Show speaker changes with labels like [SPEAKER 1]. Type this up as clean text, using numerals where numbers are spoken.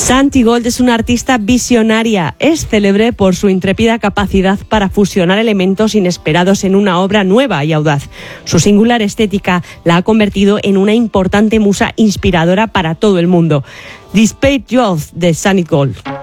[SPEAKER 1] Santi Gold es una artista visionaria. Es célebre por su intrépida capacidad para fusionar elementos inesperados en una obra nueva y audaz. Su singular estética la ha convertido en una importante musa inspiradora para todo el mundo. Despite Youth de Santi Gold.